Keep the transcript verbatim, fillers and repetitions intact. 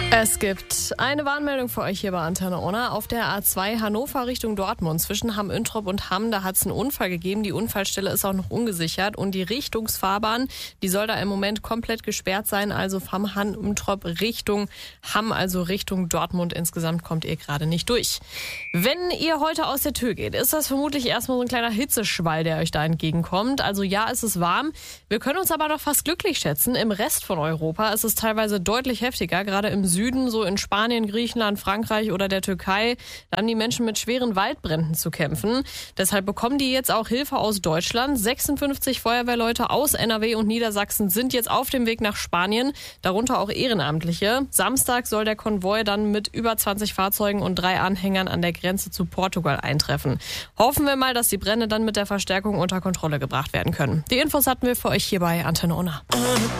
Es gibt eine Warnmeldung für euch hier bei Antenne Unna. Auf der A zwei Hannover Richtung Dortmund zwischen Hamm-Üntrop und Hamm, da hat es einen Unfall gegeben. Die Unfallstelle ist auch noch ungesichert und die Richtungsfahrbahn, die soll da im Moment komplett gesperrt sein. Also vom Hamm-Üntrop Richtung Hamm, also Richtung Dortmund. Insgesamt kommt ihr gerade nicht durch. Wenn ihr heute aus der Tür geht, ist das vermutlich erstmal so ein kleiner Hitzeschwall, der euch da entgegenkommt. Also ja, es ist warm. Wir können uns aber noch fast glücklich schätzen. Im Rest von Europa ist es teilweise deutlich heftiger, gerade im Süden. Süden, so in Spanien, Griechenland, Frankreich oder der Türkei, da haben die Menschen mit schweren Waldbränden zu kämpfen. Deshalb bekommen die jetzt auch Hilfe aus Deutschland. sechsundfünfzig Feuerwehrleute aus N R W und Niedersachsen sind jetzt auf dem Weg nach Spanien, darunter auch Ehrenamtliche. Samstag soll der Konvoi dann mit über zwanzig Fahrzeugen und drei Anhängern an der Grenze zu Portugal eintreffen. Hoffen wir mal, dass die Brände dann mit der Verstärkung unter Kontrolle gebracht werden können. Die Infos hatten wir für euch hier bei Antenne Unna.